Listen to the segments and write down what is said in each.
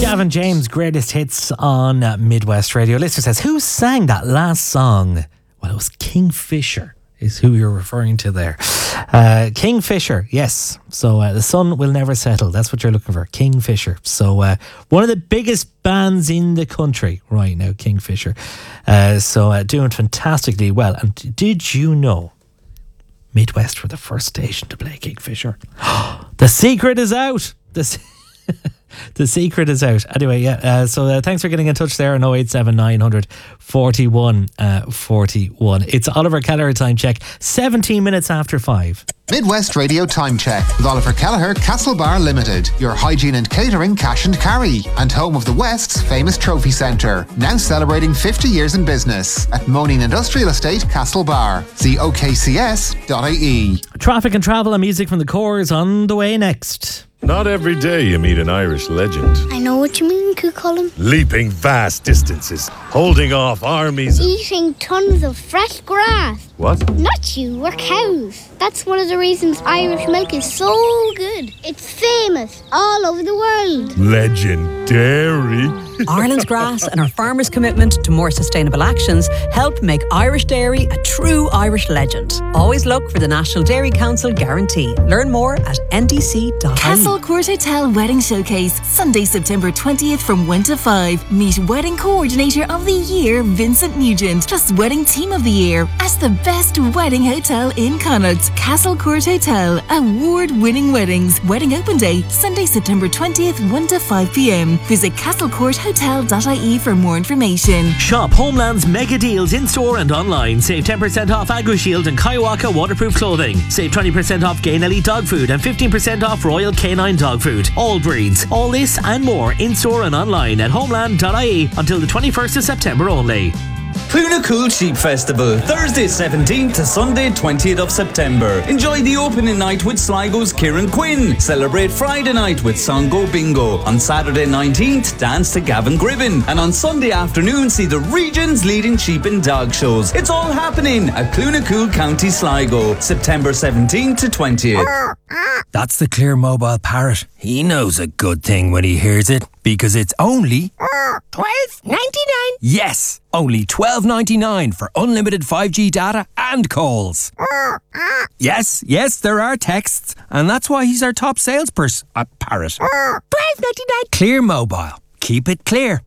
Gavin James, greatest hits on Midwest Radio. Listener says, who sang that last song? Well, it was Kingfisher, is who you're referring to there. Kingfisher, yes. So the sun will never settle. That's what you're looking for, Kingfisher. So one of the biggest bands in the country right now, Kingfisher. So doing fantastically well. And did you know Midwest were the first station to play Kingfisher? The secret is out. The secret is out. Anyway, yeah. So thanks for getting in touch there on 087 900 41 41. It's Oliver Kelleher time check, 17 minutes after 5. Midwest Radio Time Check with Oliver Kelleher, Castlebar Limited, your hygiene and catering cash and carry, and home of the West's famous trophy centre, now celebrating 50 years in business at Moaning Industrial Estate, Castlebar. See okcs.ie. Traffic and travel and music from the Corrs on the way next. Not every day you meet an Irish legend. I know what you mean, Cucullin. Leaping vast distances, holding off armies. Eating tons of fresh grass. What? Not you, we're cows. That's one of the reasons Irish milk is so good. It's famous all over the world. Legendary. Ireland's grass and our farmers' commitment to more sustainable actions help make Irish dairy a true Irish legend. Always look for the National Dairy Council guarantee. Learn more at ndc.ie. Castle Court Hotel Wedding Showcase, Sunday, September 20th from 1 to 5. Meet Wedding Coordinator of the Year, Vincent Nugent, plus Wedding Team of the Year as the best wedding hotel in Connacht. Castle Court Hotel, award-winning weddings. Wedding Open Day, Sunday, September 20th, 1 to 5 p.m. Visit castlecourthotel.ie for more information. Shop Homeland's mega deals in-store and online. Save 10% off AgriShield and Kaiwaka waterproof clothing. Save 20% off Gain Elite dog food and 15% off Royal Canine dog food. All breeds. All this and more in-store and online at homeland.ie until the 21st of September only. Cloonacool Sheep Festival, Thursday 17th to Sunday 20th of September. Enjoy the opening night with Sligo's Kieran Quinn. Celebrate Friday night with Songo Bingo. On Saturday 19th, dance to Gavin Gribben. And on Sunday afternoon, see the region's leading sheep and dog shows. It's all happening at Cloonacool, County Sligo, September 17th to 20th. That's the Clear Mobile Parrot. He knows a good thing when he hears it, because it's only $12.99. Yes, only $12.99 for unlimited 5G data and calls. Yes, there are texts, and that's why he's our top salesperson at Parrot. $12.99. Clear Mobile. Keep it clear.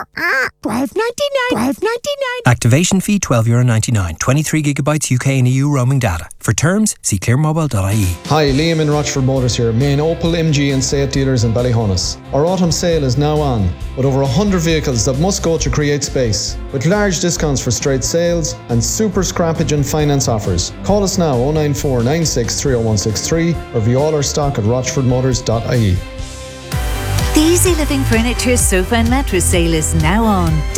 $12.99. Activation fee €12.99. 23 gigabytes UK and EU roaming data. For terms, see clearmobile.ie. Hi, Liam in Rochford Motors here, main Opel, MG and Seat dealers in Ballyhonus. Our autumn sale is now on, with over 100 vehicles that must go to create space, with large discounts for straight sales and super scrappage and finance offers. Call us now 094 96 30163 or view all our stock at rochfordmotors.ie. The Easy Living Furniture Sofa and Mattress Sale is now on.